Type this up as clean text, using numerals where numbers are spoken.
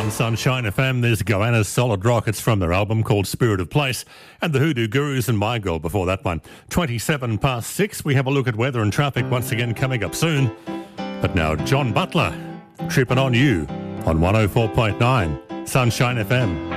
on Sunshine FM. There's Goanna's Solid Rock. It's from their album called Spirit of Place. And the Hoodoo Gurus and My Girl before that one. 6:27. We have a look at weather and traffic once again coming up soon. But now John Butler, Tripping on You on 104.9 Sunshine FM.